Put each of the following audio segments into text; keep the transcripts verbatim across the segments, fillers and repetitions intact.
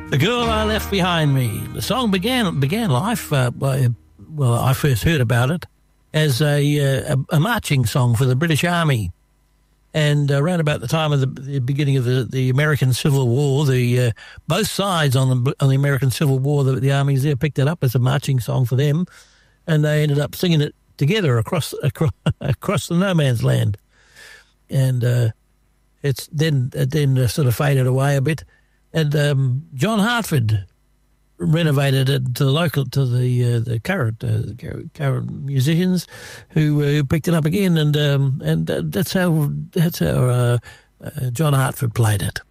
The Girl I Left Behind Me. The song began began life, uh, by, well, I first heard about it as a, uh, a, a marching song for the British Army. And around about the time of the, the beginning of the, the American Civil War, the uh, both sides on the on the American Civil War, the, the armies there picked it up as a marching song for them, and they ended up singing it together across across, across the no man's land. And uh, it's then it then uh, sort of faded away a bit. And um, John Hartford renovated it to the local, to the uh, the current uh, current musicians who, uh, who picked it up again, and um, and uh, that's how that's how uh, uh, John Hartford played it.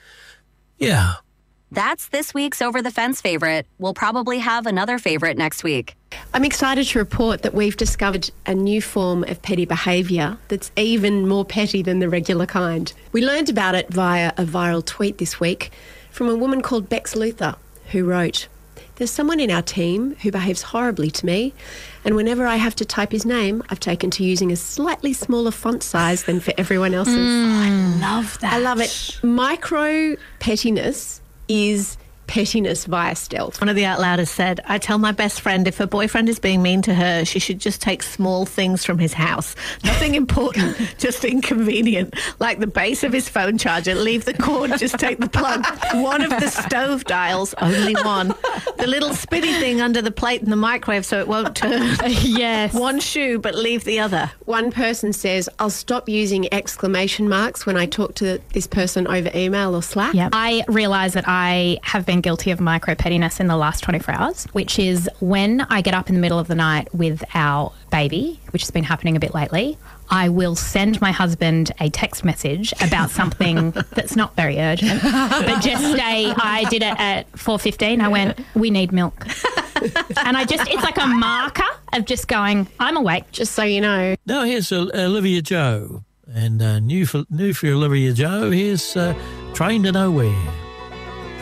Yeah. That's this week's Over the Fence favorite. We'll probably have another favorite next week. I'm excited to report that we've discovered a new form of petty behaviour that's even more petty than the regular kind. We learned about it via a viral tweet this week from a woman called Bex Luther, who wrote, "There's someone in our team who behaves horribly to me, and whenever I have to type his name, I've taken to using a slightly smaller font size than for everyone else's." Mm, I love that. I love it. Micro pettiness is pettiness via stealth. One of the Out Louders said, "I tell my best friend if her boyfriend is being mean to her, she should just take small things from his house. Nothing important, just inconvenient. Like the base of his phone charger. Leave the cord, just take the plug. One of the stove dials, only one. The little spinny thing under the plate in the microwave so it won't turn. Yes. One shoe, but leave the other." One person says, "I'll stop using exclamation marks when I talk to this person over email or Slack." Yep. I realise that I have been guilty of micro pettiness in the last twenty-four hours, which is when I get up in the middle of the night with our baby, which has been happening a bit lately, I will send my husband a text message about something that's not very urgent, but just say, I did it at four fifteen. I went, "We need milk." And I just, it's like a marker of just going, I'm awake. Just so you know. Now here's uh, Olivia Joe. And uh, new, for, new for Olivia Joe, here's uh, Train to Nowhere.